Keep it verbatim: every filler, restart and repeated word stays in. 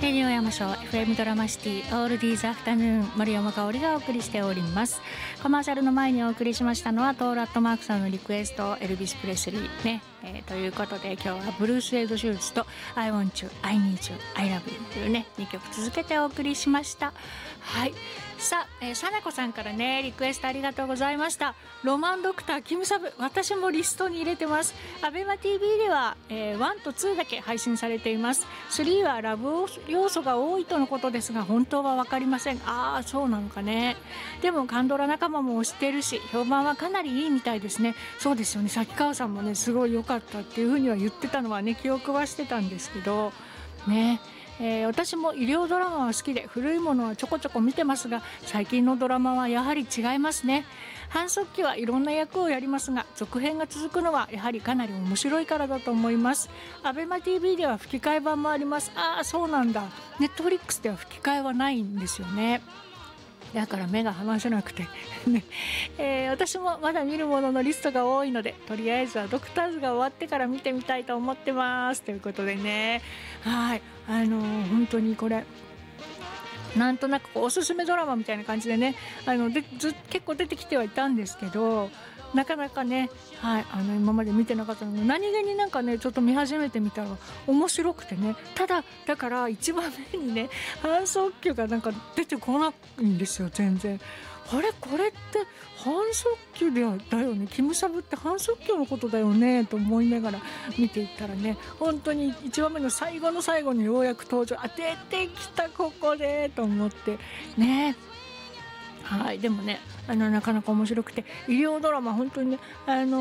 レディオ山椒 エフエム ドラマシティオールディーズアフタヌーン、森山香織がお送りしております。コマーシャルの前にお送りしましたのはトーラットマークさんのリクエスト、エルビス・プレスリーね、えー、ということで今日はブルース・エイド・シューズと I want you, I need you, I love you というねにきょく続けてお送りしました。はい、さあ、えー、さなこさんからねリクエストありがとうございました。ロマンドクターキムサブ、私もリストに入れてます。アベマ ティーブイ では、えー、ワンとツーだけ配信されています。スリーはラブ要素が多いとのことですが本当は分かりません。ああそうなのかね。でもカンドラ仲間も推してるし評判はかなりいいみたいですね。そうですよね、崎川さんもねすごい良かったっていうふうには言ってたのはね記憶はしてたんですけどね。えー、私も医療ドラマは好きで古いものはちょこちょこ見てますが最近のドラマはやはり違いますね。半速期はいろんな役をやりますが続編が続くのはやはりかなり面白いからだと思います。アベマ ティーブイ では吹き替え版もあります。ああそうなんだ。ネットフリックスでは吹き替えはないんですよね。だから目が離せなくて、ねえー、私もまだ見るもののリストが多いのでとりあえずはドクターズが終わってから見てみたいと思ってますということでね。はい、あのー、本当にこれなんとなくこうおすすめドラマみたいな感じでねあのでず結構出てきてはいたんですけどなかなかね、はい、あの今まで見てなかったので何気になんかねちょっと見始めてみたら面白くてね。ただだから一番目にね半速球がなんか出てこないんですよ全然。あれこれって半速球だよね、キムサブって半速球のことだよねと思いながら見ていったらね本当にいちわめの最後の最後にようやく登場、あ出てきたここでと思ってね。はい、でもねあのなかなか面白くて医療ドラマ本当にねあの